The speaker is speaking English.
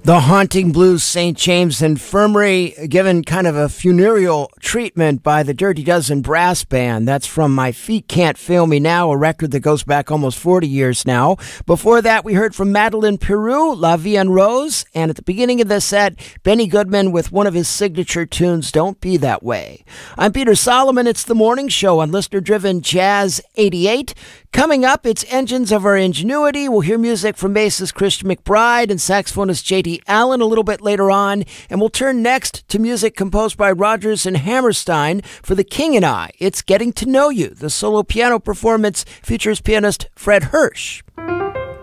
The Haunting Blues St. James Infirmary, given kind of a funereal treatment by the Dirty Dozen Brass Band. That's from My Feet Can't Fail Me Now, a record that goes back almost 40 years now. Before that, we heard from Madeleine Peru, La Vie en Rose, and at the beginning of the set, Benny Goodman with one of his signature tunes, Don't Be That Way. I'm Peter Solomon. It's the morning show on listener-driven Jazz 88. Coming up, it's Engines of Our Ingenuity. We'll hear music from bassist Christian McBride and saxophonist J.D. Allen a little bit later on. And we'll turn next to music composed by Rodgers and Hammerstein for The King and I. It's Getting to Know You. The solo piano performance features pianist Fred Hirsch.